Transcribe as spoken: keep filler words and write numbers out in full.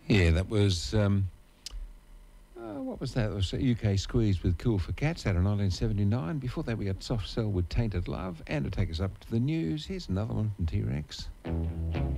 Yeah, that was, um, uh, what was that? It was U K Squeeze with Cool for Cats out of nineteen seventy-nine. Before that, we got Soft Cell with Tainted Love. And to take us up to the news, here's another one from T-Rex.